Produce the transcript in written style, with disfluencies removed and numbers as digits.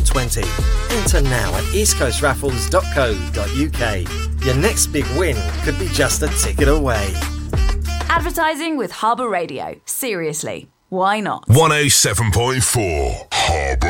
20. Enter now at eastcoastraffles.co.uk. Your next big win could be just a ticket away. Advertising with Harbour Radio. Seriously, why not? 107.4 Harbour